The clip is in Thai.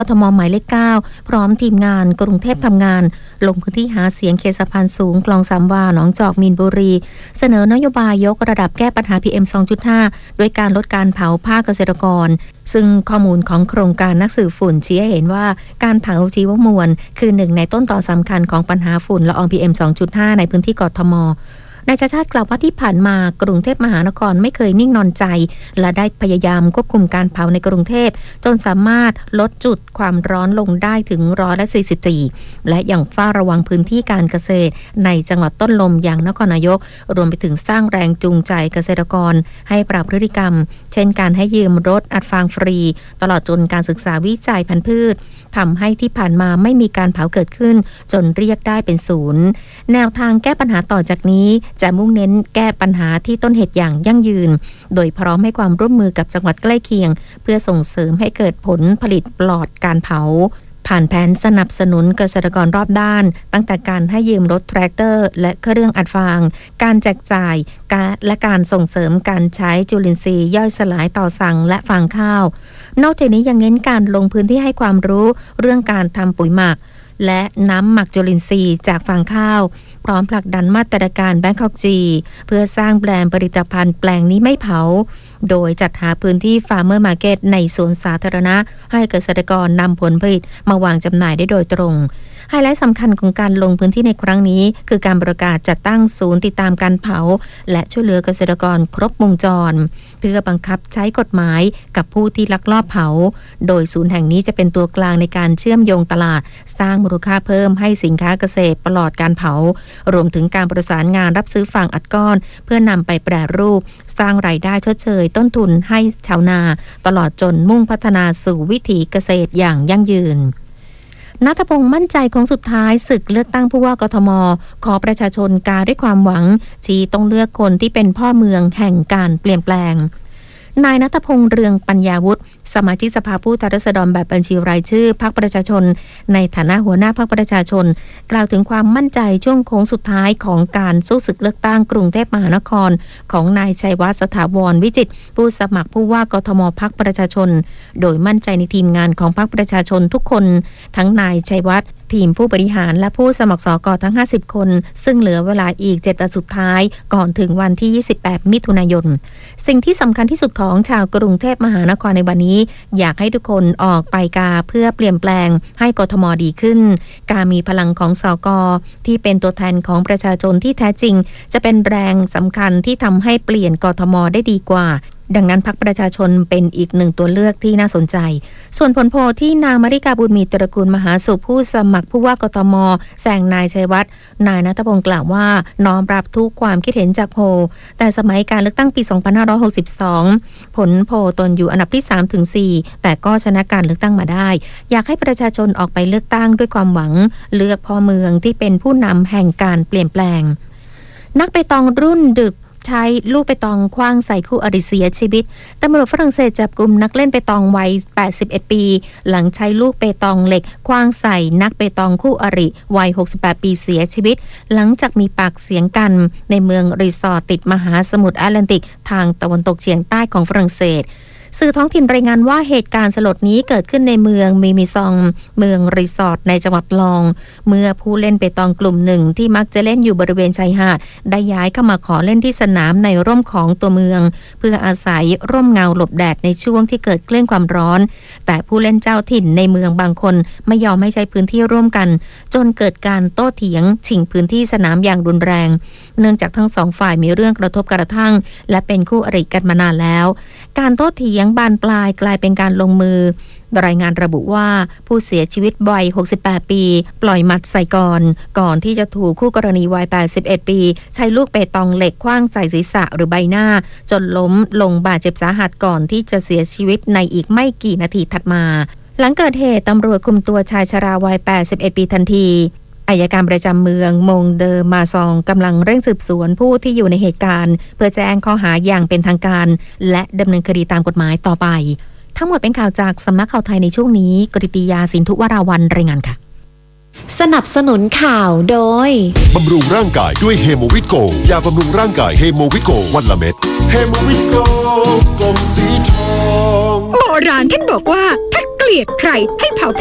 กทมหมายเลข 9 พร้อมทีมงานกรุงเทพทำงานลงพื้นที่หาเสียงเขตสะพานสูงคลองสามวาหนองจอกมีนบุรีเสนอนโยบายยกระดับแก้ปัญหา PM 2.5 ด้วยการลดการเผาภาคเกษตรกรซึ่งข้อมูลของโครงการนักสืบฝุ่นชี้ให้เห็นว่าการเผาชีวมวลคือหนึ่งในต้นตอสำคัญของปัญหาฝุ่นละออง PM 2.5 ในพื้นที่กทมนายชาติชาติกล่าวว่าที่ผ่านมากรุงเทพมหานครไม่เคยนิ่งนอนใจและได้พยายามควบคุมการเผาในกรุงเทพจนสามารถลดจุดความร้อนลงได้ถึง44%และยังเฝ้าระวังพื้นที่การเกษตรในจังหวัดต้นลมอย่างนครนายกรวมไปถึงสร้างแรงจูงใจเกษตรกรให้ปรับพฤติกรรมเช่นการให้ยืมรถอัดฟางฟรีตลอดจนการศึกษาวิจัยพันธุ์พืชทำให้ที่ผ่านมาไม่มีการเผาเกิดขึ้นจนเรียกได้เป็นศูนย์แนวทางแก้ปัญหาต่อจากนี้จะมุ่งเน้นแก้ปัญหาที่ต้นเหตุอย่างยั่งยืนโดยพร้อมให้ความร่วมมือกับจังหวัดใกล้เคียงเพื่อส่งเสริมให้เกิดผลผลิตปลอดการเผาผ่านแผนสนับสนุนเกษตรกรรอบด้านตั้งแต่การให้ยืมรถแทรกเตอร์และเครื่องอัดฟางการแจกจ่ายและการส่งเสริมการใช้จุลินทรีย์ย่อยสลายต่อสั่งและฟางข้าวนอกจากนี้ยังเน้นการลงพื้นที่ให้ความรู้เรื่องการทำปุ๋ยหมักและน้ำหมักจุลินทรีย์จากฟางข้าวพร้อมผลักดันมาตรการ Bangkok G เพื่อสร้างแบรนด์ผลิตภัณฑ์แปลงนี้ไม่เผาโดยจัดหาพื้นที่ Farmer Market ในสวนสาธารณะให้เกษตรกรนำผลผลิตมาวางจำหน่ายได้โดยตรงไฮไลท์สำคัญของการลงพื้นที่ในครั้งนี้คือการประกาศจัดตั้งศูนย์ติดตามการเผาและช่วยเหลือเกษตรกรครบวงจรเพื่อบังคับใช้กฎหมายกับผู้ที่ลักลอบเผาโดยศูนย์แห่งนี้จะเป็นตัวกลางในการเชื่อมโยงตลาดสร้างมูลค่าเพิ่มให้สินค้าเกษตรปลอดการเผารวมถึงการประสานงานรับซื้อฟางอัดก้อนเพื่อนำไปแปรรูปสร้างรายได้ชดเชยต้นทุนให้ชาวนาตลอดจนมุ่งพัฒนาสู่วิถีเกษตรอย่างยั่งยืนณัฐพงษ์มั่นใจของสุดท้ายศึกเลือกตั้งผู้ว่ากทมขอประชาชนกาด้วยความหวังชี้ต้องเลือกคนที่เป็นพ่อเมืองแห่งการเปลี่ยนแปลงนายณัฐพงษ์เรืองปัญญาวุฒิสมาชิกสภาผู้แทนราษฎรแบบบัญชีรายชื่อพรรคประชาชนในฐานะหัวหน้าพรรคประชาชนกล่าวถึงความมั่นใจช่วงโค้งสุดท้ายของการสู้ศึกเลือกตั้งกรุงเทพมหานครของนายชัยวัฒน์สถาวรวิจิตรผู้สมัครผู้ว่ากทมพรรคประชาชนโดยมั่นใจในทีมงานของพรรคประชาชนทุกคนทั้งนายชัยวัฒน์ทีมผู้บริหารและผู้สมัครสกทั้ง50คนซึ่งเหลือเวลาอีก7วันสุดท้ายก่อนถึงวันที่28มิถุนายนสิ่งที่สำคัญที่สุดของชาวกรุงเทพมหานครในวันนี้อยากให้ทุกคนออกไปกาเพื่อเปลี่ยนแปลงให้กทมดีขึ้นการมีพลังของสกที่เป็นตัวแทนของประชาชนที่แท้จริงจะเป็นแรงสำคัญที่ทำให้เปลี่ยนกทมได้ดีกว่าดังนั้นพรรคประชาชนเป็นอีกหนึ่งตัวเลือกที่น่าสนใจส่วนผลโพลที่นางมาริกาบุญมีตระกูลมหาสุขผู้สมัครผู้ว่ากทมแซงนายชัยวัฒน์นายณัฐพงษ์กล่าวว่าน้อมรับทุกความคิดเห็นจากโพลแต่สมัยการเลือกตั้งปี2562ผลโพลตนอยู่อันดับที่ 3-4 แต่ก็ชนะการเลือกตั้งมาได้อยากให้ประชาชนออกไปเลือกตั้งด้วยความหวังเลือกพ่อเมืองที่เป็นผู้นำแห่งการเปลี่ยนแปลงนักเปตองรุ่นดึกใช้ลูกเปตองขว้างใส่คู่อริเสียชีวิตตำรวจฝรั่งเศสจับกุมนักเล่นเปตองวัย81ปีหลังใช้ลูกเปตองเหล็กขว้างใส่นักเปตองคู่อริวัย68ปีเสียชีวิตหลังจากมีปากเสียงกันในเมืองรีสอร์ทติดมหาสมุทรแอตแลนติกทางตะวันตกเฉียงใต้ของฝรั่งเศสสื่อท้องถิ่นรายงานว่าเหตุการณ์สลดนี้เกิดขึ้นในเมืองมิซองเมืองรีสอร์ทในจังหวัดลองเมื่อผู้เล่นเปตองกลุ่มหนึ่งที่มักจะเล่นอยู่บริเวณชายหาดได้ย้ายเข้ามาขอเล่นที่สนามในร่มของตัวเมืองเพื่ออาศัยร่มเงาหลบแดดในช่วงที่เกิดคลื่นความร้อนแต่ผู้เล่นเจ้าถิ่นในเมืองบางคนไม่ยอมให้ใช้พื้นที่ร่วมกันจนเกิดการโต้เถียงชิงพื้นที่สนามอย่างรุนแรงเนื่องจากทั้งสองฝ่ายมีเรื่องกระทบกระทั่งและเป็นคู่อริกันมานานแล้วการโต้เถียงบานปลายกลายเป็นการลงมือรายงานระบุว่าผู้เสียชีวิตวัย68ปีปล่อยหมัดใส่ก่อนที่จะถูกคู่กรณีวัย81ปีใช้ลูกเปตองเหล็กขว้างใส่ศีรษะหรือใบหน้าจนล้มลงบาดเจ็บสาหัสก่อนที่จะเสียชีวิตในอีกไม่กี่นาทีถัดมาหลังเกิดเหตุตำรวจคุมตัวชายชราวัย81ปีทันทีอัยการประจำเมืองมงเดอมาซองกำลังเร่งสืบสวนผู้ที่อยู่ในเหตุการณ์เพื่อแจ้งข้อหาอย่างเป็นทางการและดำเนินคดีตามกฎหมายต่อไปทั้งหมดเป็นข่าวจากสำนักข่าวไทยในช่วงนี้กฤติยาสินธุวราวัลรายงานค่ะสนับสนุนข่าวโดยบำรุงร่างกายด้วยเฮโมวิตโกยาบำรุงร่างกายเฮโมวิตโกวันละเม็ดเฮโมวิตโกกลมสีทองโบราณท่านบอกว่าถ้าเกลียดใครให้เผา